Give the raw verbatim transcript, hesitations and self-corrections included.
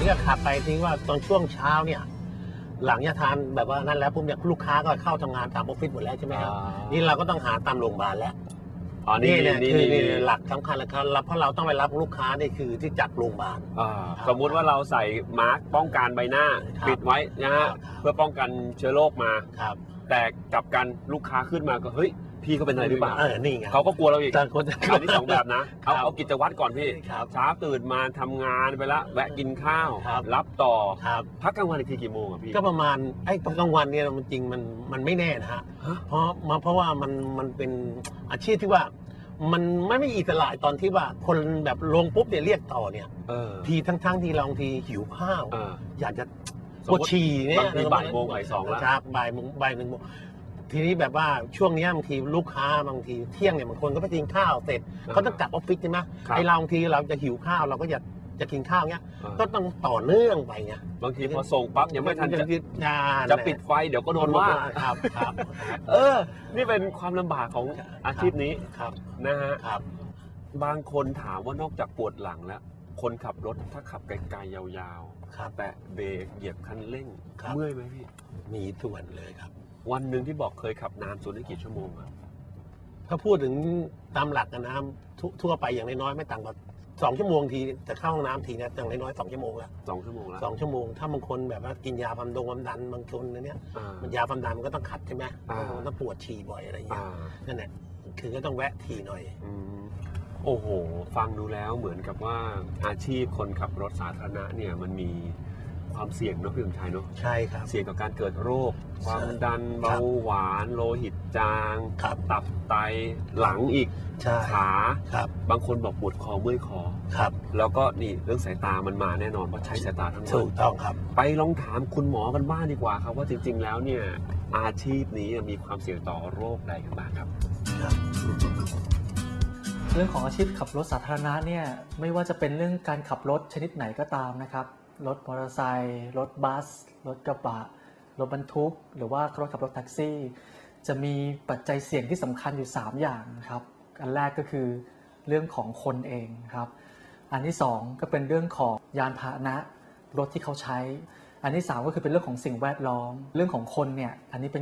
นี่ก็ขับไปทิ้งว่าตอนช่วงเช้าเนี่ยหลังจากทานแบบว่านั่นแล้วปุ๊บเนี่ยลูกค้าก็เข้าทำงานตามออฟฟิศหมดแล้วใช่ไหมครับนี่เราก็ต้องหาตามโรงพยาบาลแล้วอ๋อนี่เนี่ยนี่คือนี่หลักสำคัญเลยครับเพราะเราต้องไปรับลูกค้านี่คือที่จากโรงพยาบาลสมมุติว่าเราใส่มาร์กป้องกันใบหน้าปิดไว้นะฮะเพื่อป้องกันเชื้อโรคมาแต่กลับกันลูกค้าขึ้นมาก็เฮ้ยพี่เขาเป็นอะไรหรือเปล่าเออนี่ไงเขาก็กลัวเราอีกต่างคนอันนี้สองแบบนะเอาเอากิจวัตรก่อนพี่เช้าตื่นมาทำงานไปแล้วแวะกินข้าวรับต่อพักกลางวันอีกทีกี่โมงอ่ะพี่ก็ประมาณไอ้กลางวันเนี่ยมันจริงมันมันไม่แน่นะฮะเพราะมาเพราะว่ามันมันเป็นอาชีพที่ว่ามันไม่ไม่อิสระตอนที่ว่าคนแบบลงปุ๊บเนี่ยเรียกต่อเนี่ยทีทั้งทั้งทีเราบางทีหิวข้าวอยากจะปวดฉี่เนี่ยบ่ายโมงบ่ายสองแล้วครับบ่ายโมงบ่ายหนึ่งโมงทีนี้แบบว่าช่วงนี้บางทีลูกค้าบางทีเที่ยงเนี่ยบางคนก็ไปกินข้าวเสร็จเขาต้องกลับออฟฟิศใช่ไหมไอเราบางทีเราจะหิวข้าวเราก็อยากจะกินข้าวเนี้ยก็ต้องต่อเนื่องไปไงบางทีพอส่งปั๊บยังไม่ทันจะจะปิดไฟเดี๋ยวก็โดนว่าครับครับเออนี่เป็นความลำบากของอาชีพนี้ครับนะฮะครับบางคนถามว่านอกจากปวดหลังแล้วคนขับรถถ้าขับไกลๆยาวๆแตะเบรกเหยียบคันเร่งเมื่อยไหมพี่มีส่วนเลยครับวันหนึ่งที่บอกเคยขับนานสุดได้กี่ชั่วโมงอะถ้าพูดถึงตามหลักนะทั่วไปอย่างน้อยๆไม่ต่างกว่าสองชั่วโมงทีจะเข้าห้องน้ำทีนะอย่างน้อยๆสองชั่วโมงละสองชั่วโมงละสองชั่วโมงถ้าบางคนแบบว่ากินยาความดงความดันบางคนเนี่ยมันยาความดันมันก็ต้องขัดใช่ไหมมันต้องปวดฉี่บ่อยอะไรอย่างเงี้ยนั่นแหละคือก็ต้องแวะทีหน่อยโอ้โหฟังดูแล้วเหมือนกับว่าอาชีพคนขับรถสาธารณะเนี่ยมันมีความเสี่ยงเนาะพี่สมชายเนาะใช่ครับเสี่ยงต่อการเกิดโรคความดันเบาหวานโลหิตจางตับไตหลังอีกขาบางคนบอกปวดคอเมื่อยคอครับแล้วก็นี่เรื่องสายตามันมาแน่นอนเพราะใช้สายตาทั้งหมดถูกต้องครับไปลองถามคุณหมอกันบ้างดีกว่าครับว่าจริงๆแล้วเนี่ยอาชีพนี้มีความเสี่ยงต่อโรคใดกันบ้างครับเรื่องของอาชีพขับรถสาธารณะเนี่ยไม่ว่าจะเป็นเรื่องการขับรถชนิดไหนก็ตามนะครับรถมอเตอร์ไซค์รถบัสรถกระบะรถบรรทุกหรือว่ารถขับรถแท็กซี่จะมีปัจจัยเสี่ยงที่สำคัญอยู่สามอย่างครับอันแรกก็คือเรื่องของคนเองครับอันที่สองก็เป็นเรื่องของยานพาหนะรถที่เขาใช้อันที่สามก็คือเป็นเรื่องของสิ่งแวดล้อมเรื่องของคนเนี่ยอันนี้เป็น